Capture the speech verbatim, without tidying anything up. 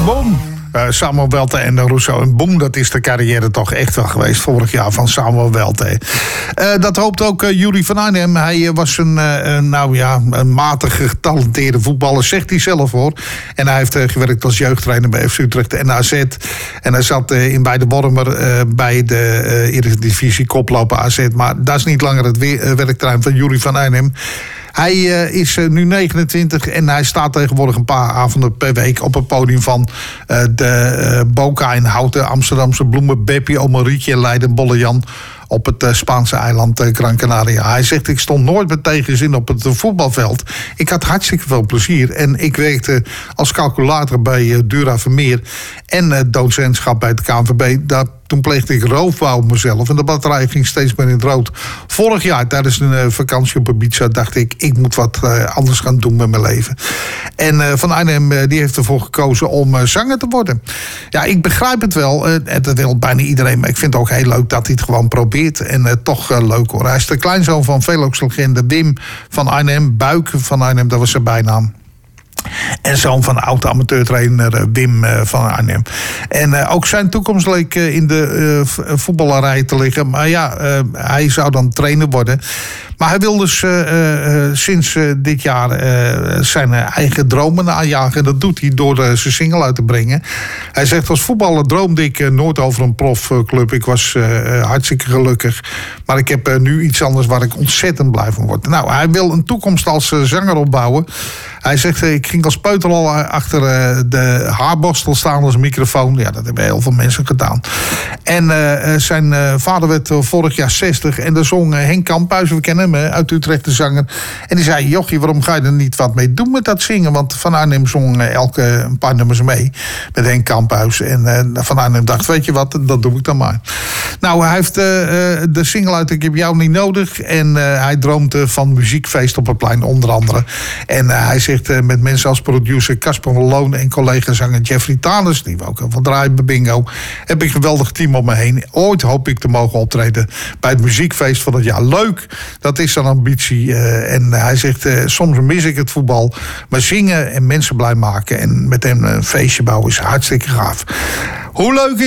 Boom. Uh, Samuel Welte en Rousseau en boom, dat is de carrière toch echt wel geweest vorig jaar van Samuel Welte. Uh, dat hoopt ook uh, Juri van Arnhem. Hij uh, was een, uh, nou ja, een matig getalenteerde voetballer, zegt hij zelf hoor. En hij heeft uh, gewerkt als jeugdtrainer bij F C Utrecht en A Z. En hij zat uh, in bij de Wormer uh, bij de uh, Eredivisie koploper A Z. Maar dat is niet langer het weer, uh, werkterrein van Juri van Arnhem. Hij uh, is uh, nu negenentwintig en hij staat tegenwoordig een paar avonden per week op het podium van uh, de uh, Boca in Houten, Amsterdamse Bloemen, Beppie, Omarietje, Leiden, Bollejan op het uh, Spaanse eiland uh, Gran Canaria. Hij zegt, ik stond nooit met tegenzin op het uh, voetbalveld. Ik had hartstikke veel plezier en ik werkte als calculator bij uh, Dura Vermeer en uh, docentschap bij het K N V B. Daar Toen pleegde ik roofbouw op mezelf en de batterij ging steeds meer in het rood. Vorig jaar tijdens een uh, vakantie op Ibiza dacht ik, ik moet wat uh, anders gaan doen met mijn leven. En uh, Van Arnhem uh, die heeft ervoor gekozen om uh, zanger te worden. Ja, ik begrijp het wel. Uh, dat wil bijna iedereen, maar ik vind het ook heel leuk dat hij het gewoon probeert. En uh, toch uh, leuk hoor. Hij is de kleinzoon van Velox-legende Wim van Arnhem. Buik van Arnhem, dat was zijn bijnaam. En zoon van oud-amateurtrainer Wim van Arnhem. En uh, ook zijn toekomst leek uh, in de uh, voetballerij te liggen. Maar ja, uh, hij zou dan trainer worden. Maar hij wil dus uh, uh, sinds uh, dit jaar uh, zijn uh, eigen dromen najagen. Dat doet hij door uh, zijn single uit te brengen. Hij zegt, als voetballer droomde ik uh, nooit over een profclub. Ik was uh, hartstikke gelukkig. Maar ik heb uh, nu iets anders waar ik ontzettend blij van word. Nou, hij wil een toekomst als uh, zanger opbouwen. Hij zegt, uh, ik ging als peuter al achter uh, de haarborstel staan als microfoon. Ja, dat hebben heel veel mensen gedaan. En uh, zijn uh, vader werd uh, vorig jaar zestig. En daar zong uh, Henk Kamphuis, we kennen hem, uit Utrecht, de zanger. En die zei, jochie, waarom ga je er niet wat mee doen met dat zingen? Want Van Arnhem zong uh, elke een paar nummers mee met Henk Kamphuis. En uh, Van Arnhem dacht, weet je wat, dat doe ik dan maar. Nou, hij heeft uh, de single uit Ik heb jou niet nodig. En uh, hij droomt uh, van muziekfeest op het plein, onder andere. En uh, hij zegt uh, met mensen als producer Casper Malone en collega-zanger Jeffrey Thanes, die we ook al van draaien bij Bingo, heb ik een geweldig team om me heen. Ooit hoop ik te mogen optreden bij het muziekfeest van het jaar. Leuk, dat is een ambitie. Uh, en hij zegt, uh, soms mis ik het voetbal, maar zingen en mensen blij maken en met hem een feestje bouwen is hartstikke gaaf. Hoe leuk is